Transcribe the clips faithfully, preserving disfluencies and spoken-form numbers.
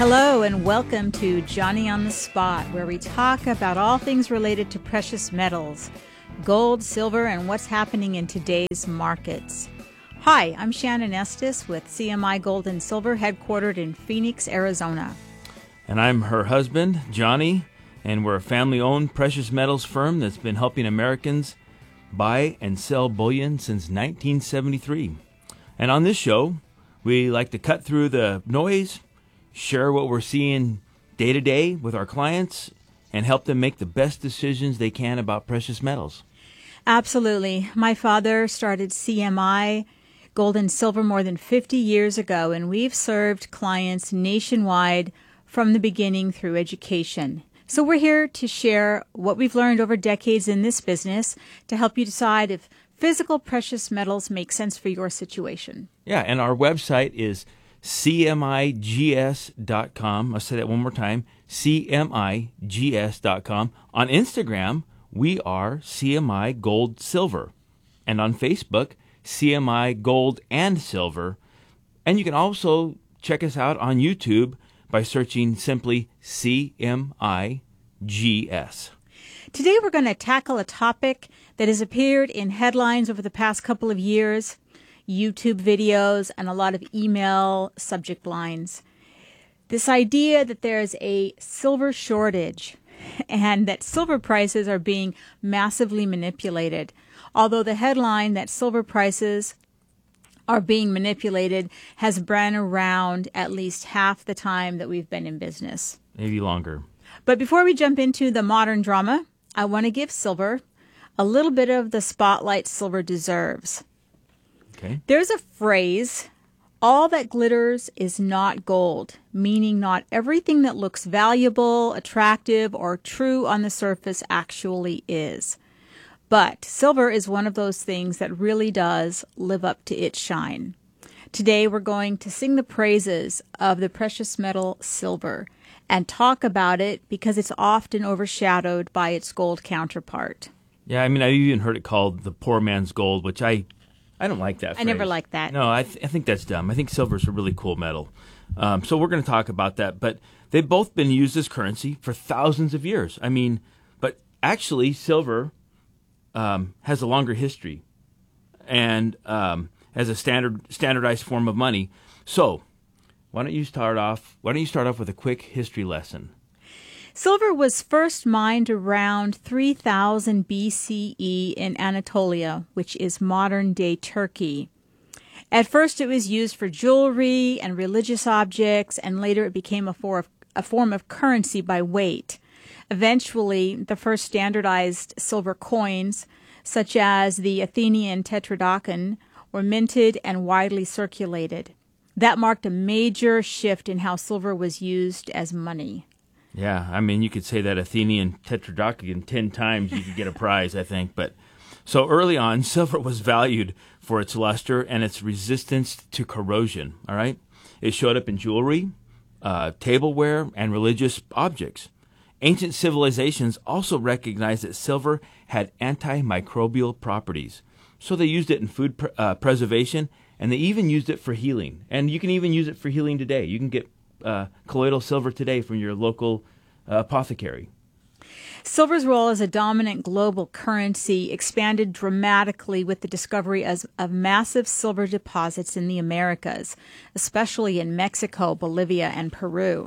Hello and welcome to Johnny on the Spot, where we talk about all things related to precious metals, gold, silver, and what's happening in today's markets. Hi, I'm Shannon Estes with C M I Gold and Silver, headquartered in Phoenix, Arizona. And I'm her husband, Johnny, and we're a family-owned precious metals firm that's been helping Americans buy and sell bullion since nineteen seventy-three. And on this show, we like to cut through the noise, share what we're seeing day to day with our clients, and help them make the best decisions they can about precious metals. Absolutely. My father started C M I Gold and Silver more than fifty years ago, and we've served clients nationwide from the beginning through education. So we're here to share what we've learned over decades in this business to help you decide if physical precious metals make sense for your situation. Yeah, and our website is C M I G S dot com. I'll say that one more time, C M I G S dot com. On Instagram, we are C M I Gold Silver. And on Facebook, C M I Gold and Silver. And you can also check us out on YouTube by searching simply C M I G S. Today we're going to tackle a topic that has appeared in headlines over the past couple of years, YouTube videos, and a lot of email subject lines. This idea that there's a silver shortage and that silver prices are being massively manipulated. Although the headline that silver prices are being manipulated has been around at least half the time that we've been in business. Maybe longer. But before we jump into the modern drama, I want to give silver a little bit of the spotlight silver deserves. Okay. There's a phrase, all that glitters is not gold, meaning not everything that looks valuable, attractive, or true on the surface actually is. But silver is one of those things that really does live up to its shine. Today we're going to sing the praises of the precious metal silver and talk about it because it's often overshadowed by its gold counterpart. Yeah, I mean, I've even heard it called the poor man's gold, which I I don't like that phrase. I never liked that. No, I, th- I think that's dumb. I think silver's a really cool metal. Um, so we're going to talk about that. But they've both been used as currency for thousands of years. I mean, but actually silver um, has a longer history and um, as a standard standardized form of money. So why don't you start off? Why don't you start off with a quick history lesson? Silver was first mined around three thousand B C E in Anatolia, which is modern-day Turkey. At first it was used for jewelry and religious objects, and later it became a, for, a form of currency by weight. Eventually, the first standardized silver coins, such as the Athenian tetradrachm, were minted and widely circulated. That marked a major shift in how silver was used as money. Yeah, I mean, you could say that Athenian tetradrachm ten times, you could get a prize, I think. But so early on, silver was valued for its luster and its resistance to corrosion, all right? It showed up in jewelry, uh, tableware, and religious objects. Ancient civilizations also recognized that silver had antimicrobial properties. So they used it in food pr- uh, preservation, and they even used it for healing. And you can even use it for healing today. You can get Uh, colloidal silver today from your local uh, apothecary. Silver's role as a dominant global currency expanded dramatically with the discovery as, of massive silver deposits in the Americas, especially in Mexico, Bolivia, and Peru.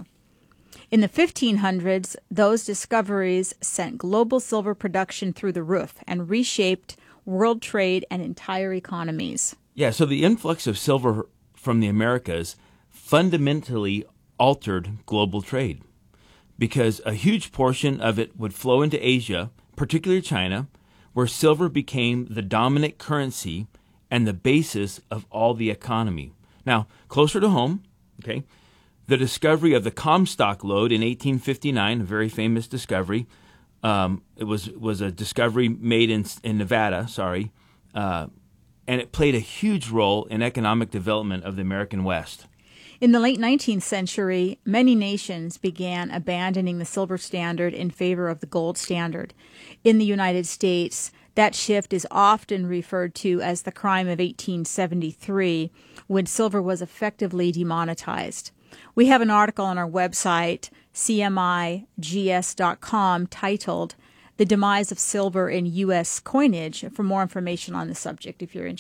In the fifteen hundreds, those discoveries sent global silver production through the roof and reshaped world trade and entire economies. Yeah, so the influx of silver from the Americas fundamentally altered global trade because a huge portion of it would flow into Asia, particularly China, where silver became the dominant currency and the basis of all the economy. Now, closer to home, okay, the discovery of the Comstock lode in eighteen fifty-nine, a very famous discovery, um, it was was a discovery made in in Nevada, sorry, uh, and it played a huge role in economic development of the American West. In the late nineteenth century, many nations began abandoning the silver standard in favor of the gold standard. In the United States, that shift is often referred to as the crime of eighteen seventy-three, when silver was effectively demonetized. We have an article on our website, C M I G S dot com, titled The Demise of Silver in U S Coinage, for more information on the subject if you're interested.